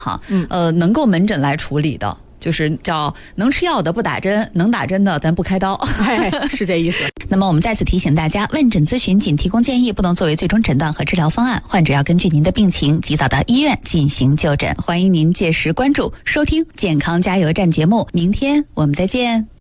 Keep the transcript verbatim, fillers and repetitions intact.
哈，嗯，呃，能够门诊来处理的。就是叫能吃药的不打针，能打针的咱不开刀， 哎，是这意思。 那么我们再次提醒大家，问诊咨询仅提供建议，不能作为最终诊断和治疗方案。患者要根据您的病情，及早到医院进行就诊。欢迎您届时关注、收听《健康加油站》节目。明天我们再见。